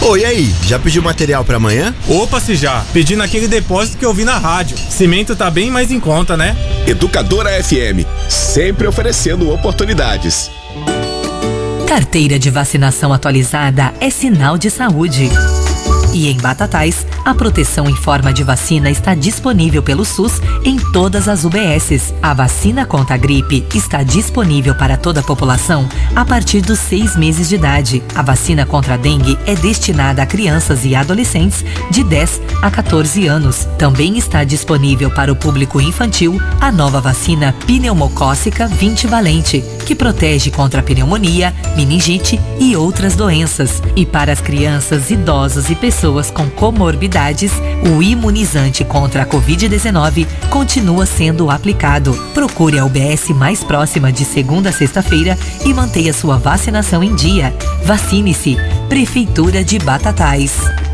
Ô, e aí, já pediu material pra amanhã? Opa, se já. Pedi naquele depósito que eu vi na rádio. Cimento tá bem mais em conta, né? Educadora FM, sempre oferecendo oportunidades. Carteira de vacinação atualizada é sinal de saúde. E em Batatais, a proteção em forma de vacina está disponível pelo SUS em todas as UBSs. A vacina contra a gripe está disponível para toda a população a partir dos 6 meses de idade. A vacina contra a dengue é destinada a crianças e adolescentes de 10 a 14 anos. Também está disponível para o público infantil a nova vacina pneumocócica 20-valente, que protege contra a pneumonia, meningite e outras doenças. E para as crianças, idosos e pessoas com comorbidades, o imunizante contra a Covid-19 continua sendo aplicado. Procure a UBS mais próxima de segunda a sexta-feira e mantenha sua vacinação em dia. Vacine-se. Prefeitura de Batatais.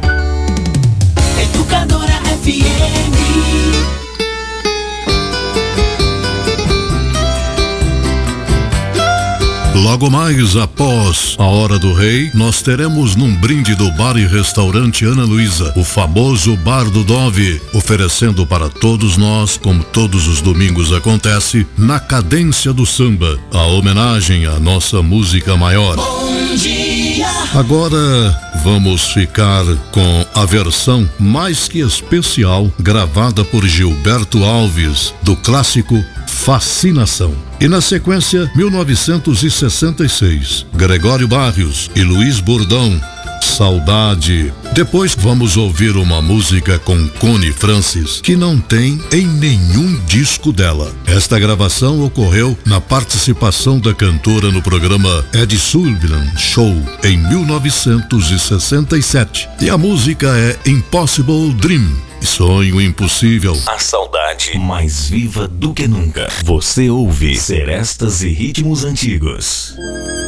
Educadora FM. Logo mais após a Hora do Rei, nós teremos num brinde do bar e restaurante Ana Luísa, o famoso Bar do Dove, oferecendo para todos nós, como todos os domingos acontece, na cadência do samba, a homenagem à nossa música maior. Bom dia. Agora vamos ficar com a versão mais que especial gravada por Gilberto Alves, do clássico Fascinação. E na sequência, 1966, Gregório Barrios e Luiz Burdão, Saudade. Depois vamos ouvir uma música com Connie Francis, que não tem em nenhum disco dela. Esta gravação ocorreu na participação da cantora no programa Ed Sullivan Show, em 1967. E a música é Impossible Dream. Sonho impossível. A saudade mais viva do que nunca. Você ouve Serestas e Ritmos Antigos.